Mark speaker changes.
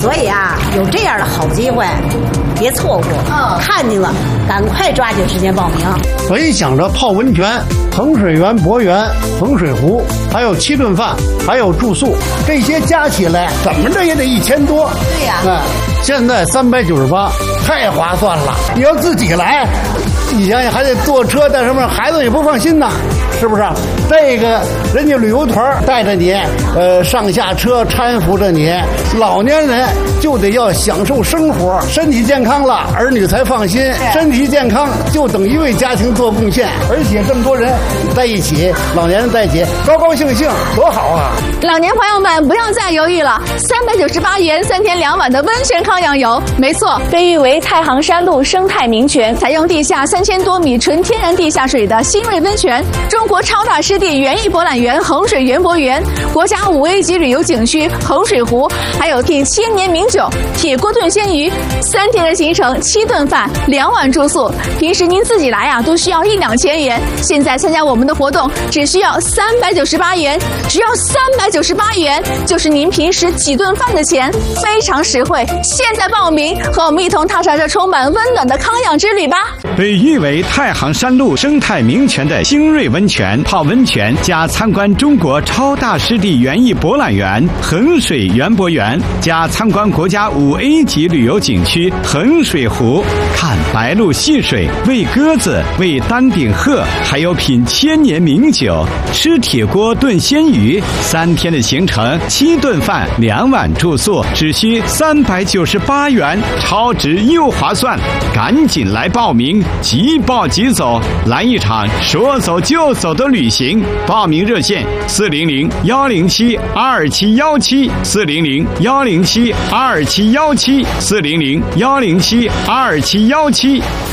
Speaker 1: 所以啊，有这样的好机会，别错过。看见了，赶快抓紧时间报名。
Speaker 2: 本想着泡温泉、衡水园博园、衡水湖，还有7顿饭，还有住宿，这些加起来怎么着也得1000多。
Speaker 1: 对呀，
Speaker 2: 现在398，太划算了。你要自己来，你想想还得坐车，但是孩子也不放心呐，是不是？这个人家旅游团带着你，上下车搀扶着你，老年人就得要享受生活，身体健康了，儿女才放心。身体健康就等于为家庭做贡献，而且这么多人在一起，老年人在一起，高高兴兴，多好啊！
Speaker 3: 老年朋友们不要再犹豫了，398元3天2晚的温泉康养游，没错，被誉为太行山路生态名泉，采用地下3000多米纯天然地下水的新锐温泉，中国超大湿地园艺博览园衡水园博园，国家5A 级旅游景区衡水湖，还有第1000年名酒铁锅炖鲜鱼，3天的行程7顿饭2晚住宿，平时您自己来啊都需要1-2千元，现在参加我们的活动只需要398元，只要398元，就是您平时几顿饭的钱，非常实惠。现在报名，和我们一同踏上这充满温暖的康养之旅吧。
Speaker 4: 被誉为太行山路生态名泉的新锐温泉，泡温泉加参观中国超大湿地园艺博览园衡水园博园，加参观国家5A 级旅游景区衡水湖，看白鹭戏水，喂鸽子，喂丹顶鹤，还有品1000年名酒，吃铁锅炖鲜鱼，3天的行程7顿饭2晚住宿，只需398元，超值又划算，赶紧来报名，即报即走，来一场说走就走的旅行。报名热线400-107-2717 400-107-2717 400-107-2717。